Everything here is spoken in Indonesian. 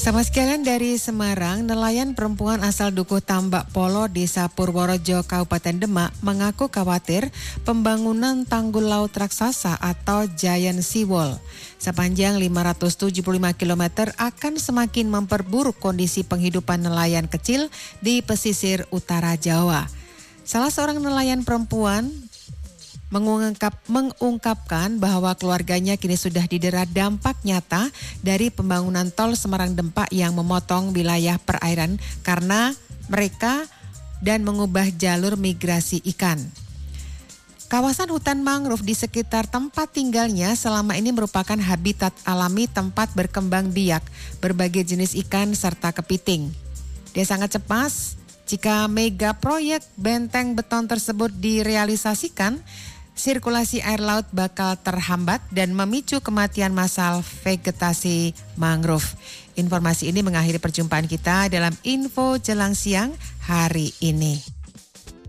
Sahabat sekalian dari Semarang, nelayan perempuan asal Dukuh Tambak Polo, Desa Purworejo, Kabupaten Demak mengaku khawatir pembangunan tanggul laut raksasa atau Giant Seawall sepanjang 575 km akan semakin memperburuk kondisi penghidupan nelayan kecil di pesisir utara Jawa. Salah seorang nelayan perempuan mengungkapkan bahwa keluarganya kini sudah didera dampak nyata dari pembangunan tol Semarang-Dempak yang memotong wilayah perairan karena mereka dan mengubah jalur migrasi ikan. Kawasan hutan mangrove di sekitar tempat tinggalnya selama ini merupakan habitat alami tempat berkembang biak berbagai jenis ikan serta kepiting. Dia sangat cemas jika mega proyek benteng beton tersebut direalisasikan, sirkulasi air laut bakal terhambat dan memicu kematian massal vegetasi mangrove. Informasi ini mengakhiri perjumpaan kita dalam Info Jelang Siang hari ini.